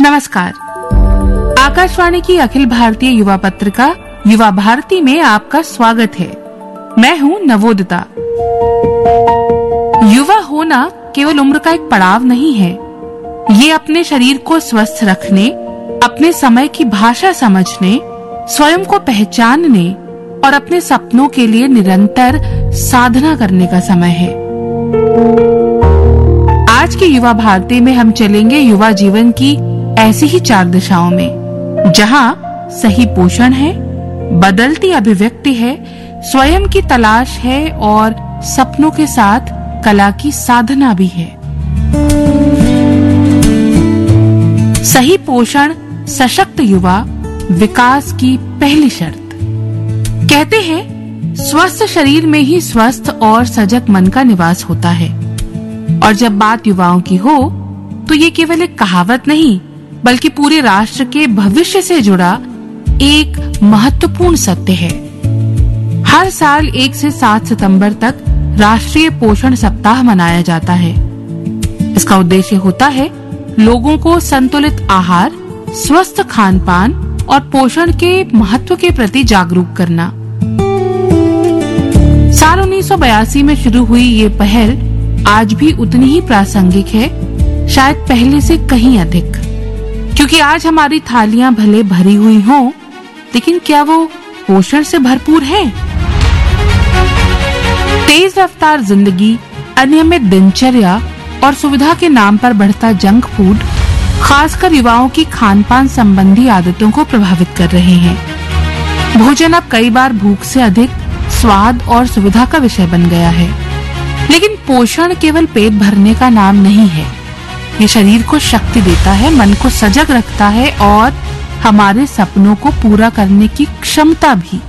नमस्कार। आकाशवाणी की अखिल भारतीय युवा पत्रिका युवा भारती में आपका स्वागत है। मैं हूँ नवोदिता। युवा होना केवल उम्र का एक पड़ाव नहीं है, ये अपने शरीर को स्वस्थ रखने, अपने समय की भाषा समझने, स्वयं को पहचानने और अपने सपनों के लिए निरंतर साधना करने का समय है। आज की युवा भारती में हम चलेंगे युवा जीवन की ऐसी ही 4 दिशाओं में, जहां सही पोषण है, बदलती अभिव्यक्ति है, स्वयं की तलाश है और सपनों के साथ कला की साधना भी है। सही पोषण सशक्त युवा विकास की पहली शर्त। कहते हैं स्वस्थ शरीर में ही स्वस्थ और सजग मन का निवास होता है। और जब बात युवाओं की हो तो ये केवल एक कहावत नहीं, बल्कि पूरे राष्ट्र के भविष्य से जुड़ा एक महत्वपूर्ण सत्य है। हर साल 1 से 7 सितंबर तक राष्ट्रीय पोषण सप्ताह मनाया जाता है। इसका उद्देश्य होता है लोगों को संतुलित आहार, स्वस्थ खान पान और पोषण के महत्व के प्रति जागरूक करना। साल 1982 में शुरू हुई ये पहल आज भी उतनी ही प्रासंगिक है, शायद पहले से कहीं अधिक, क्योंकि आज हमारी थालियां भले भरी हुई हों, लेकिन क्या वो पोषण से भरपूर है? तेज रफ्तार जिंदगी, अनियमित दिनचर्या और सुविधा के नाम पर बढ़ता जंक फूड खासकर युवाओं की खान-पान संबंधी आदतों को प्रभावित कर रहे हैं। भोजन अब कई बार भूख से अधिक स्वाद और सुविधा का विषय बन गया है। लेकिन पोषण केवल पेट भरने का नाम नहीं है। ये शरीर को शक्ति देता है, मन को सजग रखता है और हमारे सपनों को पूरा करने की क्षमता भी।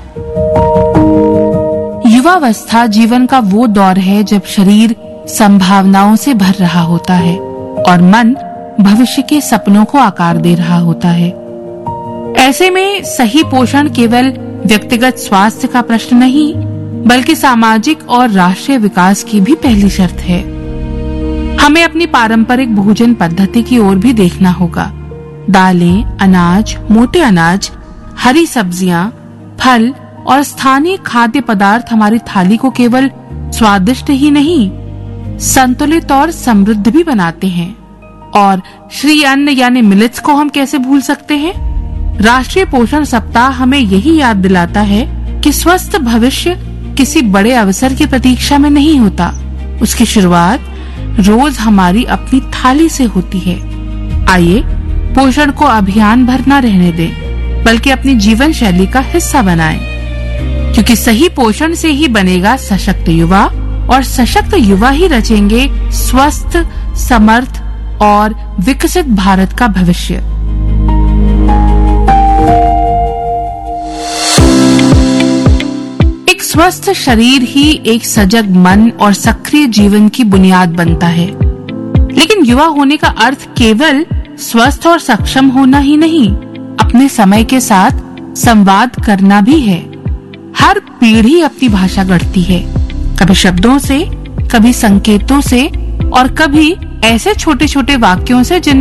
युवावस्था जीवन का वो दौर है जब शरीर संभावनाओं से भर रहा होता है और मन भविष्य के सपनों को आकार दे रहा होता है। ऐसे में सही पोषण केवल व्यक्तिगत स्वास्थ्य का प्रश्न नहीं, बल्कि सामाजिक और राष्ट्रीय विकास की भी पहली शर्त है। हमें अपनी पारंपरिक भोजन पद्धति की ओर भी देखना होगा। दालें, अनाज, मोटे अनाज, हरी सब्जियां, फल और स्थानीय खाद्य पदार्थ हमारी थाली को केवल स्वादिष्ट ही नहीं, संतुलित और समृद्ध भी बनाते हैं। और श्री अन्न यानी मिलेट्स को हम कैसे भूल सकते हैं? राष्ट्रीय पोषण सप्ताह हमें यही याद दिलाता है कि स्वस्थ भविष्य किसी बड़े अवसर की प्रतीक्षा में नहीं होता। उसकी शुरुआत रोज हमारी अपनी थाली से होती है। आइए पोषण को अभियान भर न रहने दें, बल्कि अपनी जीवन शैली का हिस्सा बनाएं, क्योंकि सही पोषण से ही बनेगा सशक्त युवा और सशक्त युवा ही रचेंगे स्वस्थ, समर्थ और विकसित भारत का भविष्य। एक स्वस्थ शरीर ही एक सजग मन और सक्रिय जीवन की बुनियाद बनता है। लेकिन युवा होने का अर्थ केवल स्वस्थ और सक्षम होना ही नहीं, अपने समय के साथ संवाद करना भी है। हर पीढ़ी अपनी भाषा गढ़ती है, कभी शब्दों से, कभी संकेतों से और कभी ऐसे छोटे छोटे वाक्यों से जिन